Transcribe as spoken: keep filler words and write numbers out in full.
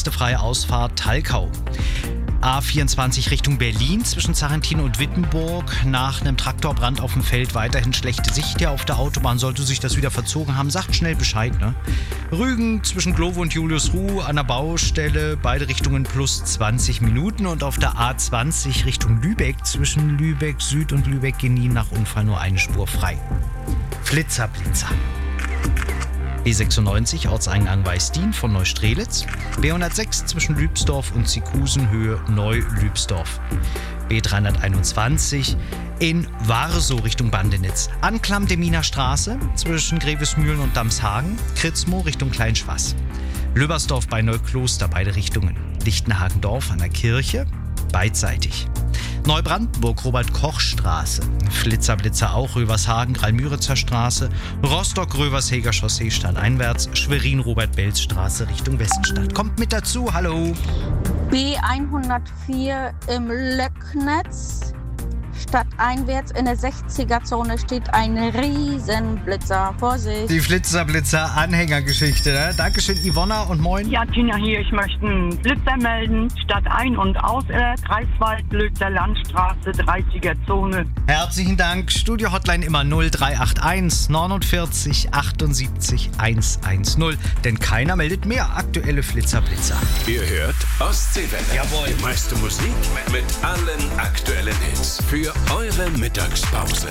letzte freie Ausfahrt Talkau. A vierundzwanzig Richtung Berlin zwischen Sarrentin und Wittenburg. Nach einem Traktorbrand auf dem Feld weiterhin schlechte Sicht hier auf der Autobahn. Sollte sich das wieder verzogen haben, sagt schnell Bescheid, ne? Rügen zwischen Glovo und Juliusruh an der Baustelle. Beide Richtungen plus zwanzig Minuten. Und auf der A zwanzig Richtung Lübeck zwischen Lübeck Süd und Lübeck Genin nach Unfall nur eine Spur frei. Flitzer, Blitzer. B sechsundneunzig, Ortseingang Weißdien von Neustrelitz. B hundertsechs zwischen Lübsdorf und Zikusen, Höhe Neu-Lübsdorf. B dreihunderteinundzwanzig in Warsow Richtung Bandenitz. Anklam Deminer Straße zwischen Grevesmühlen und Damshagen. Kritzmo Richtung Kleinschwass. Löbersdorf bei Neukloster, beide Richtungen. Lichtenhagendorf an der Kirche, beidseitig. Neubrandenburg, Robert-Koch-Straße. Flitzer, Blitzer auch, Rövershagen, Greil-Müritzer Straße. Rostock, Röversheger Chaussee, stadteinwärts. Schwerin, Robert-Belz-Straße, Richtung Weststadt. Kommt mit dazu, hallo. B hundertvier im Löcknitz. Stadteinwärts in der sechziger-Zone steht ein Riesenblitzer. Vorsicht. Die Flitzer-Blitzer-Anhängergeschichte, ne? Dankeschön, Ivonna und moin. Ja, Tina hier. Ich möchte einen Blitzer melden. Stadt ein- und aus äh, Greifswald, Lötzer Landstraße, dreißiger-Zone. Herzlichen Dank. Studio-Hotline immer null drei acht eins neunundvierzig achtundsiebzig hundertzehn. Denn keiner meldet mehr aktuelle Flitzer-Blitzer. Ihr hört Ostseewelle. Jawohl. Die meiste Musik mit allen aktuellen Hits. Für eure Mittagspause.